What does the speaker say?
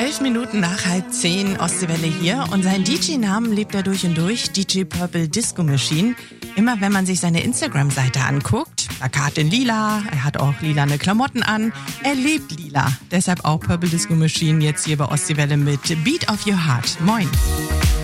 11 Minuten nach 9:30, Ostseewelle hier. Und seinen DJ-Namen lebt er durch und durch, DJ Purple Disco Machine. Immer wenn man sich seine Instagram-Seite anguckt, Plakat in lila, er hat auch lilane Klamotten an, er lebt lila. Deshalb auch Purple Disco Machine jetzt hier bei Ostseewelle mit Beat of Your Heart. Moin.